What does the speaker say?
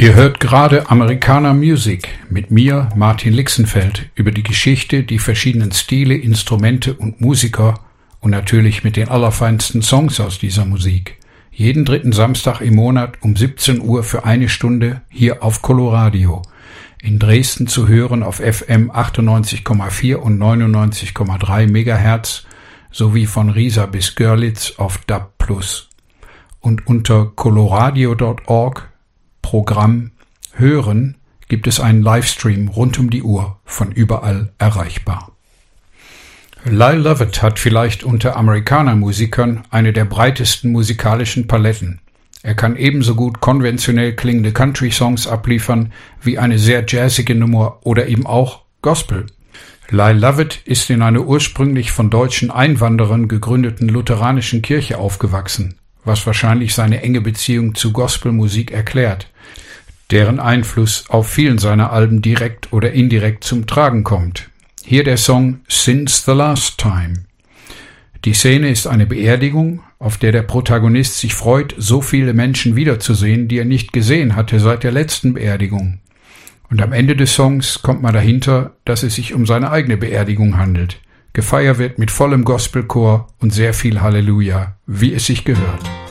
Ihr hört gerade Americana Music mit mir, Martin Lixenfeld, über die Geschichte, die verschiedenen Stile, Instrumente und Musiker und natürlich mit den allerfeinsten Songs aus dieser Musik. Jeden dritten Samstag im Monat um 17 Uhr für eine Stunde hier auf Coloradio. In Dresden zu hören auf FM 98,4 und 99,3 MHz sowie von Riesa bis Görlitz auf DAB+. Und unter coloradio.org Programm Hören gibt es einen Livestream rund um die Uhr von überall erreichbar. Lyle Lovett hat vielleicht unter Amerikaner-Musikern eine der breitesten musikalischen Paletten. Er kann ebenso gut konventionell klingende Country-Songs abliefern wie eine sehr jazzige Nummer oder eben auch Gospel. Lyle Lovett ist in einer ursprünglich von deutschen Einwanderern gegründeten lutheranischen Kirche aufgewachsen, was wahrscheinlich seine enge Beziehung zu Gospelmusik erklärt, deren Einfluss auf vielen seiner Alben direkt oder indirekt zum Tragen kommt. Hier der Song Since the Last Time. Die Szene ist eine Beerdigung, auf der der Protagonist sich freut, so viele Menschen wiederzusehen, die er nicht gesehen hatte seit der letzten Beerdigung. Und am Ende des Songs kommt man dahinter, dass es sich um seine eigene Beerdigung handelt. Gefeiert wird mit vollem Gospelchor und sehr viel Halleluja, wie es sich gehört.